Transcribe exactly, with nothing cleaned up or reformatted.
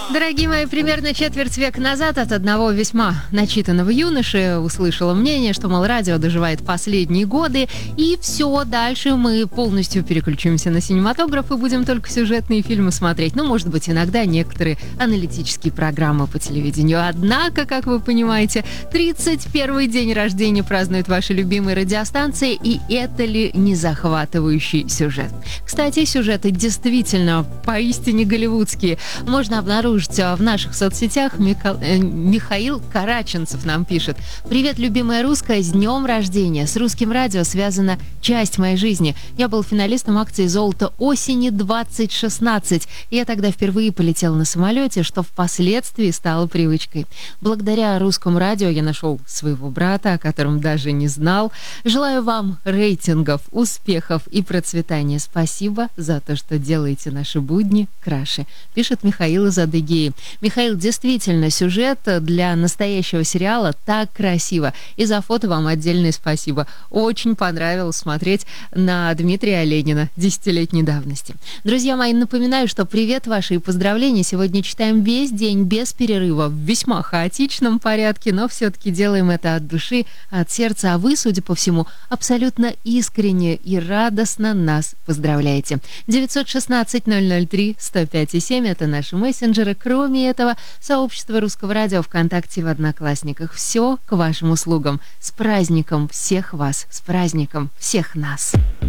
Дорогие мои, примерно четверть века назад от одного весьма начитанного юноши услышала мнение, что, мол, радио доживает последние годы, и все, дальше мы полностью переключимся на синематограф и будем только сюжетные фильмы смотреть. Ну, может быть, иногда некоторые аналитические программы по телевидению. Однако, как вы понимаете, тридцать первый день рождения празднует ваши любимые радиостанции, и это ли не захватывающий сюжет? Кстати, сюжеты действительно поистине голливудские. Можно обнаружить в наших соцсетях. Мика... Михаил Караченцев нам пишет: «Привет, любимая русская, с днем рождения. С русским радио связана часть моей жизни. Я был финалистом акции «Золото осени двадцать шестнадцать». И я тогда впервые полетел на самолете, что впоследствии стало привычкой. Благодаря русскому радио я нашел своего брата, о котором даже не знал. Желаю вам рейтингов, успехов и процветания. Спасибо за то, что делаете наши будни краше», пишет Михаил из Адыгеи. Михаил, действительно, сюжет для настоящего сериала так красиво. И за фото вам отдельное спасибо. Очень понравилось смотреть на Дмитрия Оленина десятилетней давности. Друзья мои, напоминаю, что привет ваши и поздравления сегодня читаем весь день без перерыва, в весьма хаотичном порядке, но все-таки делаем это от души, от сердца. А вы, судя по всему, абсолютно искренне и радостно нас поздравляете. девятьсот шестнадцать ноль ноль три сто пять и семь — это наши мессенджеры. Кроме этого, сообщество Русского радио ВКонтакте, в Одноклассниках. Все к вашим услугам. С праздником всех вас, с праздником всех нас.